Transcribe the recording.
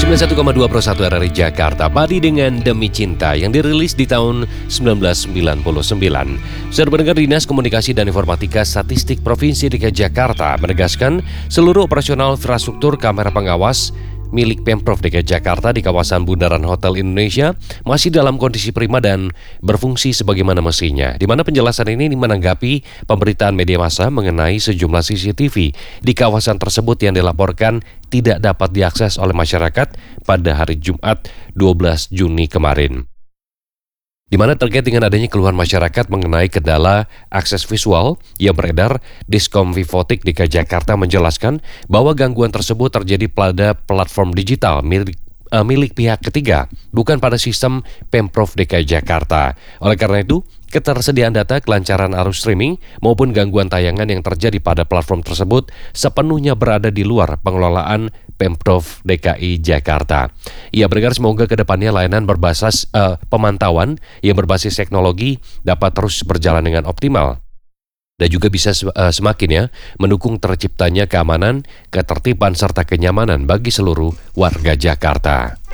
91,2 Pro 1 RRI Jakarta, Padi dengan Demi Cinta yang dirilis di tahun 1999. Saudara pendengar, Dinas Komunikasi dan Informatika Statistik Provinsi DKI Jakarta menegaskan seluruh operasional infrastruktur kamera pengawas milik Pemprov DKI Jakarta di kawasan Bundaran Hotel Indonesia masih dalam kondisi prima dan berfungsi sebagaimana mestinya. Di mana penjelasan ini menanggapi pemberitaan media massa mengenai sejumlah CCTV di kawasan tersebut yang dilaporkan tidak dapat diakses oleh masyarakat pada hari Jumat 12 Juni kemarin. Di mana terkait dengan adanya keluhan masyarakat mengenai kendala akses visual yang beredar, Diskom Vivotik DKI Jakarta menjelaskan bahwa gangguan tersebut terjadi pada platform digital milik pihak ketiga, bukan pada sistem Pemprov DKI Jakarta. Oleh karena itu, ketersediaan data, kelancaran arus streaming, maupun gangguan tayangan yang terjadi pada platform tersebut sepenuhnya berada di luar pengelolaan Pemprov DKI Jakarta. Ia berharap semoga kedepannya layanan berbasis pemantauan yang berbasis teknologi dapat terus berjalan dengan optimal dan juga bisa semakin mendukung terciptanya keamanan, ketertiban, serta kenyamanan bagi seluruh warga Jakarta.